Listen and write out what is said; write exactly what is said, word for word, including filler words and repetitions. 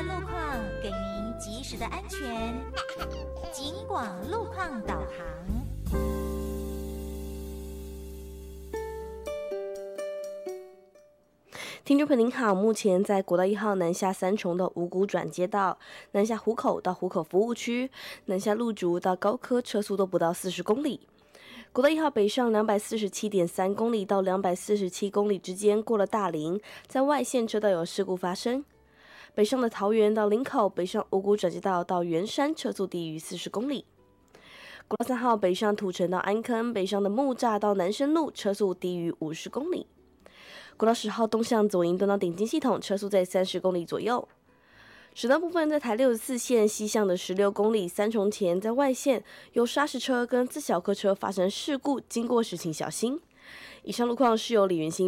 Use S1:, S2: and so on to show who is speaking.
S1: 路况，给您及时的安全。警广路况导航。
S2: 听众朋友您好，目前在国道一号南下三重的五股转接道、南下湖口到湖口服务区、南下路竹到高科车速都不到四十公里。国道一号北上两百四十七点三公里到两百四十七公里之间，过了大林，在外线车道有事故发生。北上的桃园到林口，北上五股转接道到圆山，车速低于四十公里。国道三号北上土城到安坑，北上的木栅到南深路，车速低于五十公里。国道十号东向左营端到顶金系统，车速在三十公里左右。省道部分在台六十四线西向的十六公里，三重前在外线有砂石车跟自小客车发生事故，经过时请小心。以上路况是由李元兴